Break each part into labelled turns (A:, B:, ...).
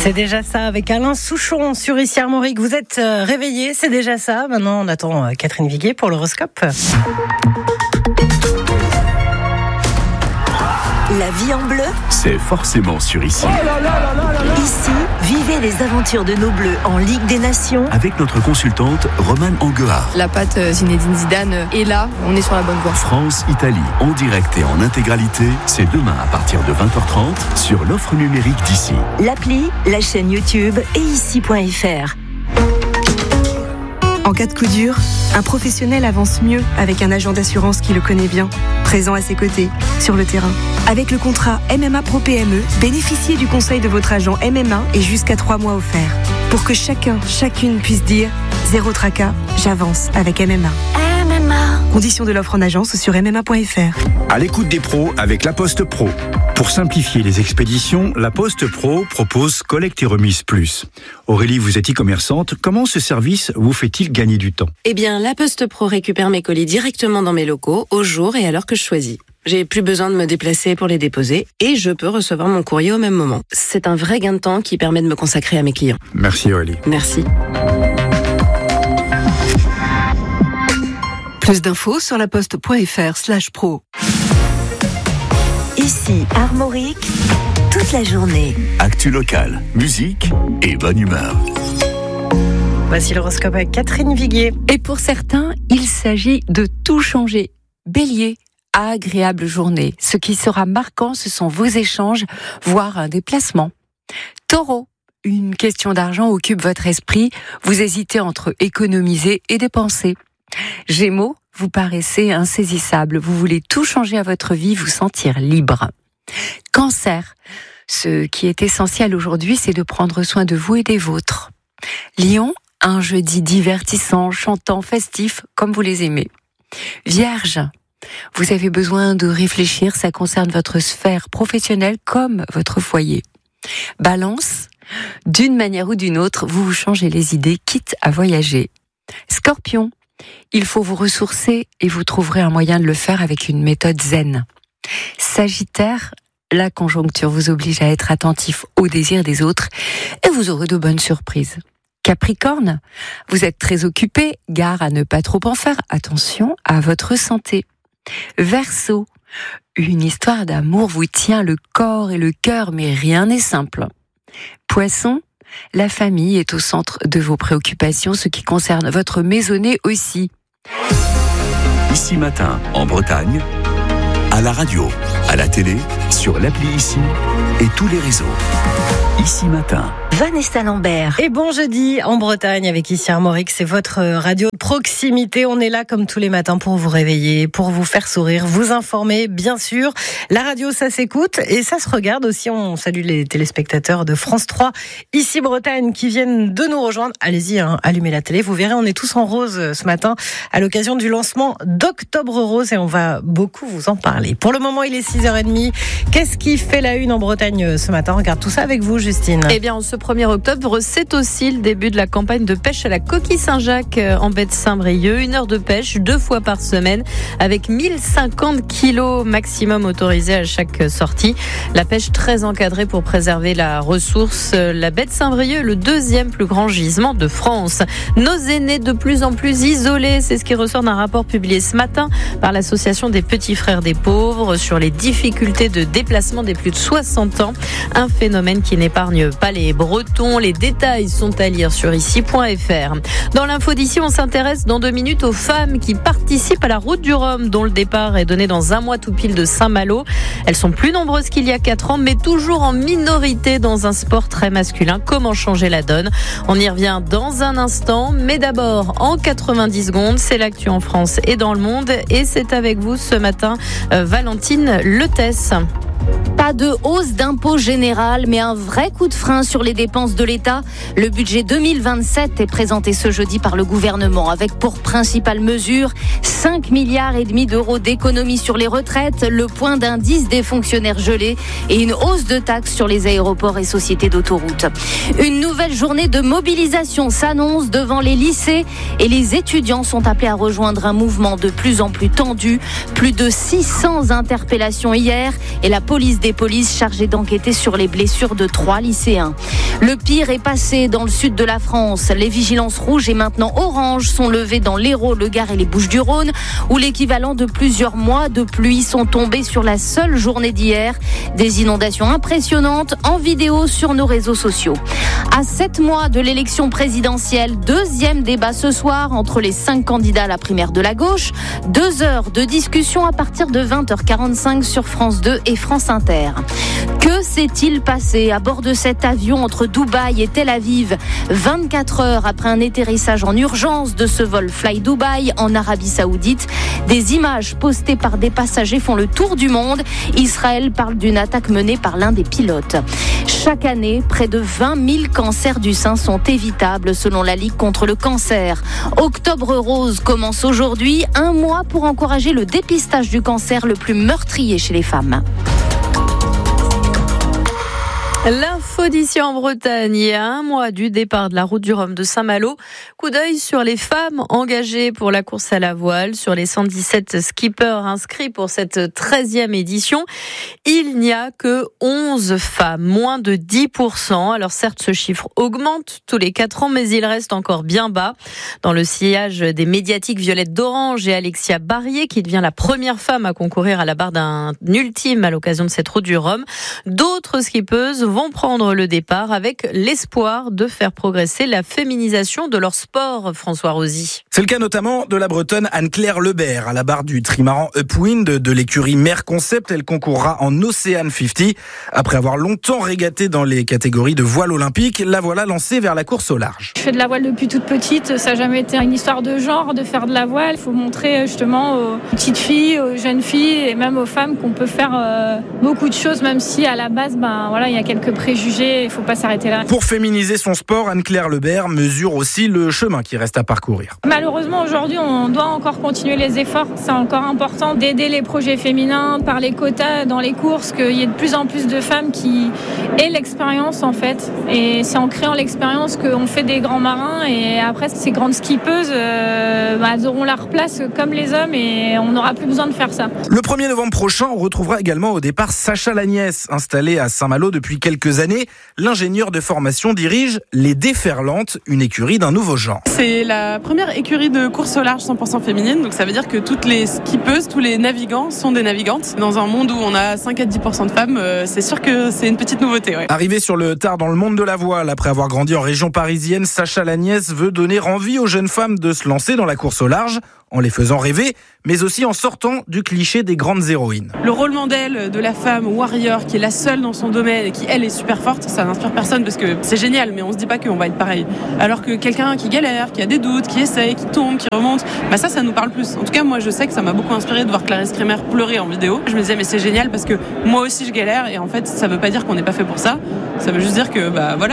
A: C'est déjà ça avec Alain Souchon sur Ici Armorique. Vous êtes réveillés, c'est déjà ça. Maintenant, on attend Catherine Viguier pour l'horoscope.
B: La vie en bleu,
C: c'est forcément sur Ici.
B: Ici, vivez les aventures de nos bleus en Ligue des Nations.
C: Avec notre consultante Romane Anguard.
D: La patte Zinedine Zidane est là, on est sur la bonne voie.
C: France-Italie, en direct et en intégralité, c'est demain à partir de 20h30 sur l'offre numérique d'Ici.
B: L'appli, la chaîne YouTube et ici.fr.
E: En cas de coup dur, un professionnel avance mieux avec un agent d'assurance qui le connaît bien, présent à ses côtés, sur le terrain. Avec le contrat MMA Pro PME, bénéficiez du conseil de votre agent MMA et jusqu'à 3 mois offerts. Pour que chacune puisse dire « Zéro tracas, j'avance avec MMA ». Conditions de l'offre en agence sur mma.fr.
F: À l'écoute des pros avec La Poste Pro. Pour simplifier les expéditions, La Poste Pro propose collecte et remise plus. Aurélie, vous êtes e-commerçante. Comment ce service vous fait-il gagner du temps ?
G: Eh bien, La Poste Pro récupère mes colis directement dans mes locaux, au jour et à l'heure que je choisis. J'ai plus besoin de me déplacer pour les déposer et je peux recevoir mon courrier au même moment. C'est un vrai gain de temps qui permet de me consacrer à mes clients.
F: Merci Aurélie.
G: Merci.
H: Plus d'infos sur laposte.fr/pro.
B: Ici Armorique, toute la journée.
C: Actu locale, musique et bonne humeur.
A: Voici l'horoscope avec Catherine Viguier.
I: Et pour certains, il s'agit de tout changer. Bélier, agréable journée. Ce qui sera marquant, ce sont vos échanges, voire un déplacement. Taureau, une question d'argent occupe votre esprit. Vous hésitez entre économiser et dépenser. Gémeaux, vous paraissez insaisissable. Vous voulez tout changer à votre vie, vous sentir libre. Cancer, ce qui est essentiel aujourd'hui, c'est de prendre soin de vous et des vôtres. Lion, un jeudi divertissant, chantant, festif, comme vous les aimez. Vierge, vous avez besoin de réfléchir, ça concerne votre sphère professionnelle comme votre foyer. Balance, d'une manière ou d'une autre, vous vous changez les idées, quitte à voyager. Scorpion, il faut vous ressourcer et vous trouverez un moyen de le faire avec une méthode zen. Sagittaire, la conjoncture vous oblige à être attentif aux désirs des autres et vous aurez de bonnes surprises. Capricorne, vous êtes très occupé, gare à ne pas trop en faire, attention à votre santé. Verseau, une histoire d'amour vous tient le corps et le cœur, mais rien n'est simple. Poisson, la famille est au centre de vos préoccupations, ce qui concerne votre maisonnée aussi.
C: Ici matin, en Bretagne, à la radio, à la télé, sur l'appli Ici et tous les réseaux. Ici matin.
B: Vanessa Lambert.
A: Et bon jeudi en Bretagne avec Ici Armorique, c'est votre radio de proximité. On est là comme tous les matins pour vous réveiller, pour vous faire sourire, vous informer, bien sûr. La radio, ça s'écoute et ça se regarde aussi. On salue les téléspectateurs de France 3, Ici Bretagne, qui viennent de nous rejoindre. Allez-y, allumez la télé. Vous verrez, on est tous en rose ce matin à l'occasion du lancement d'Octobre Rose et on va beaucoup vous en parler. Pour le moment, il est 6h30. Qu'est-ce qui fait la une en Bretagne ce matin ? On regarde tout ça avec vous, Justine.
D: Eh bien, ce 1er octobre, c'est aussi le début de la campagne de pêche à la coquille Saint-Jacques en baie de Saint-Brieuc. 1 heure de pêche 2 fois par semaine avec 1050 kilos maximum autorisés à chaque sortie. La pêche très encadrée pour préserver la ressource. La baie de Saint-Brieuc, le 2e plus grand gisement de France. Nos aînés de plus en plus isolés, c'est ce qui ressort d'un rapport publié ce matin par l'association des petits frères des pauvres sur les difficultés de déplacement des plus de 60 ans. Un phénomène qui n'épargne pas les Bretons. Les détails sont à lire sur ici.fr. Dans l'info d'ici, on s'intéresse dans 2 minutes aux femmes qui participent à la route du Rhum, dont le départ est donné dans 1 mois tout pile de Saint-Malo. Elles sont plus nombreuses qu'il y a 4 ans, mais toujours en minorité dans un sport très masculin. Comment changer la donne ? On y revient dans un instant, mais d'abord, en 90 secondes, c'est l'actu en France et dans le monde. Et c'est avec vous ce matin, Valentine Letès.
J: Pas de hausse d'impôt général, mais un vrai coup de frein sur les dépenses de l'État. Le budget 2027 est présenté ce jeudi par le gouvernement avec pour principale mesure 5,5 milliards d'euros d'économies sur les retraites, le point d'indice des fonctionnaires gelés et une hausse de taxes sur les aéroports et sociétés d'autoroutes. Une nouvelle journée de mobilisation s'annonce devant les lycées et les étudiants sont appelés à rejoindre un mouvement de plus en plus tendu. Plus de 600 interpellations hier et la police des polices chargée d'enquêter sur les blessures de 3 lycéens. Le pire est passé dans le sud de la France. Les vigilances rouges et maintenant oranges sont levées dans l'Hérault, le Gard et les Bouches-du-Rhône, où l'équivalent de plusieurs mois de pluie sont tombés sur la seule journée d'hier. Des inondations impressionnantes en vidéo sur nos réseaux sociaux. À 7 mois de l'élection présidentielle, deuxième débat ce soir entre les 5 candidats à la primaire de la gauche. 2 heures de discussion à partir de 20h45 sur France 2 et France Inter. Que s'est-il passé à bord de cet avion entre Dubaï et Tel Aviv 24 heures après un atterrissage en urgence de ce vol Fly Dubai en Arabie Saoudite. Des images postées par des passagers font le tour du monde. Israël parle d'une attaque menée par l'un des pilotes. Chaque année, près de 20 000 cancers du sein sont évitables selon la Ligue contre le cancer. Octobre Rose commence aujourd'hui, un mois pour encourager le dépistage du cancer le plus meurtrier chez les femmes.
D: L'info d'ici en Bretagne, il y a un mois du départ de la route du Rhum de Saint-Malo. Coup d'œil sur les femmes engagées pour la course à la voile. Sur les 117 skippers inscrits pour cette 13e édition, il n'y a que 11 femmes, moins de 10%. Alors certes, ce chiffre augmente tous les 4 ans, mais il reste encore bien bas. Dans le sillage des médiatiques Violette d'Orange et Alexia Barrier, qui devient la première femme à concourir à la barre d'un ultime à l'occasion de cette route du Rhum, d'autres skippeuses vont prendre le départ avec l'espoir de faire progresser la féminisation de leur sport, François Rosy.
K: C'est le cas notamment de la Bretonne Anne-Claire Lebert. À la barre du trimaran Upwind de l'écurie Mer Concept, elle concourra en Ocean 50. Après avoir longtemps régaté dans les catégories de voile olympique, la voilà lancée vers la course au large.
L: Je fais de la voile depuis toute petite, ça n'a jamais été une histoire de genre de faire de la voile. Il faut montrer justement aux petites filles, aux jeunes filles et même aux femmes qu'on peut faire beaucoup de choses, même si à la base, il y a quelques préjugés, il ne faut pas s'arrêter là.
K: Pour féminiser son sport, Anne-Claire Lebert mesure aussi le chemin qui reste à parcourir.
L: Malheureusement, aujourd'hui, on doit encore continuer les efforts. C'est encore important d'aider les projets féminins par les quotas dans les courses, qu'il y ait de plus en plus de femmes qui aient l'expérience en fait. Et c'est en créant l'expérience qu'on fait des grands marins et après, ces grandes skippeuses, elles auront leur place comme les hommes et on n'aura plus besoin de faire ça.
K: Le 1er novembre prochain, on retrouvera également au départ Sacha Lagnès, installé à Saint-Malo depuis quelques années. L'ingénieur de formation dirige les Déferlantes, une écurie d'un nouveau genre.
M: C'est la première écurie de course au large 100% féminine, donc ça veut dire que toutes les skippeuses, tous les navigants sont des navigantes. Dans un monde où on a 5 à 10% de femmes, c'est sûr que c'est une petite nouveauté. Ouais.
K: Arrivé sur le tard dans le monde de la voile, après avoir grandi en région parisienne, Sacha Lagnès veut donner envie aux jeunes femmes de se lancer dans la course au large, en les faisant rêver, mais aussi en sortant du cliché des grandes héroïnes.
M: Le rôle modèle de la femme warrior qui est la seule dans son domaine et qui, elle, est super forte, ça n'inspire personne parce que c'est génial, mais on se dit pas qu'on va être pareil. Alors que quelqu'un qui galère, qui a des doutes, qui essaye, qui tombe, qui remonte, ça nous parle plus. En tout cas, moi, je sais que ça m'a beaucoup inspiré de voir Clarisse Kremer pleurer en vidéo. Je me disais, mais c'est génial parce que moi aussi, je galère et en fait, ça veut pas dire qu'on n'est pas fait pour ça. Ça veut juste dire que,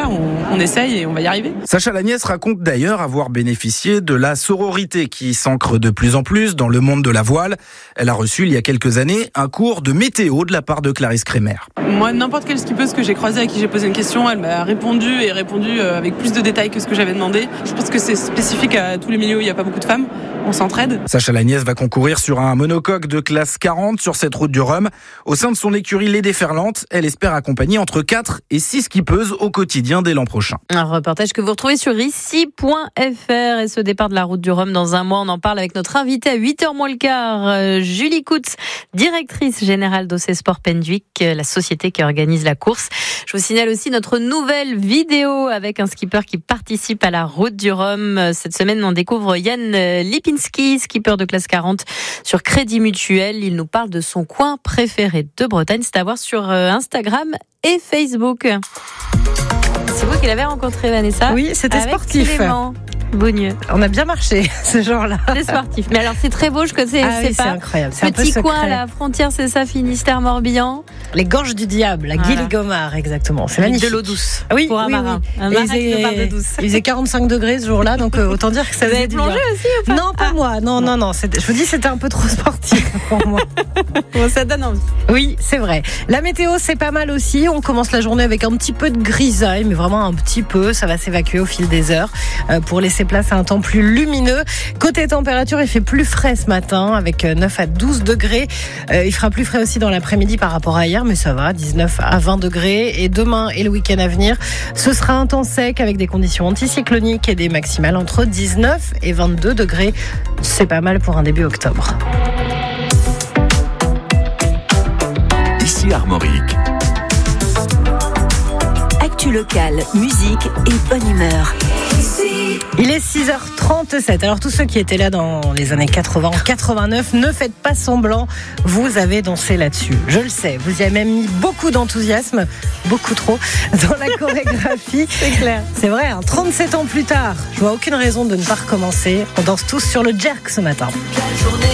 M: on essaye et on va y arriver.
K: Sacha Lagnès raconte d'ailleurs avoir bénéficié de la sororité qui s'ancre de plus en plus dans le monde de la voile. Elle a reçu il y a quelques années un cours de météo de la part de Clarisse Kremer.
M: Moi, n'importe quelle skippeuse que j'ai croisée, à qui j'ai posé une question, elle m'a répondu avec plus de détails que ce que j'avais demandé. Je pense que c'est spécifique à tous les milieux où il n'y a pas beaucoup de femmes. On s'entraide.
K: Sacha Lagnès va concourir sur un monocoque de classe 40 sur cette route du Rhum. Au sein de son écurie Les Déferlantes, elle espère accompagner entre 4 et 6 skippeuses au quotidien dès l'an prochain.
D: Un reportage que vous retrouvez sur ici.fr et ce départ de la route du Rhum dans un mois. On en parle avec notre invitée à 8h moins le quart, Julie Coutts, directrice générale d'OC Sport Penduic, la société qui organise la course. Je vous signale aussi notre nouvelle vidéo avec un skipper qui participe à la route du Rhum. Cette semaine, on découvre Yann Lipinski, skipper de classe 40 sur Crédit Mutuel. Il nous parle de son coin préféré de Bretagne. C'est à voir sur Instagram et Facebook. C'est vous qui l'avez rencontré, Vanessa?
A: Oui, c'était
D: avec
A: sportif.
D: Clément Beaunieu.
A: On a bien marché ce jour-là.
D: C'est sportif. Mais alors c'est très beau, je connais.
A: C'est incroyable. C'est
D: petit
A: un peu
D: coin
A: secret.
D: à la frontière, c'est ça, Finistère-Morbihan.
A: Les gorges du diable, à Guilly-Gomard, exactement. C'est
D: avec
A: magnifique.
D: de l'eau douce.
A: Oui,
D: pour un marin. Un marin qui nous parle de douce.
A: Il faisait 45 degrés ce jour-là, donc autant dire que ça
D: Vous
A: faisait
D: avez
A: du
D: plongé
A: bien.
D: aussi ou pas?
A: Non, pas moi. Non. Je vous dis, c'était un peu trop sportif pour moi.
D: Bon, ça donne envie.
A: Oui, c'est vrai. La météo, c'est pas mal aussi. On commence la journée avec un petit peu de grisaille, mais vraiment un petit peu. Ça va s'évacuer au fil des heures pour laisser laisser place à un temps plus lumineux. Côté température, il fait plus frais ce matin avec 9 à 12 degrés. Il fera plus frais aussi dans l'après-midi par rapport à hier, mais ça va, 19 à 20 degrés. Et demain et le week-end à venir, ce sera un temps sec avec des conditions anticycloniques et des maximales entre 19 et 22 degrés. C'est pas mal pour un début octobre.
C: Ici Armorique.
B: Actu locale, musique et bonne humeur.
A: Il est 6h37. Alors tous ceux qui étaient là dans les années 80, 89, ne faites pas semblant, vous avez dansé là-dessus. Je le sais, vous y avez même mis beaucoup d'enthousiasme, beaucoup trop, dans la chorégraphie.
D: C'est clair.
A: C'est vrai, 37 ans plus tard, je vois aucune raison de ne pas recommencer. On danse tous sur le jerk ce matin.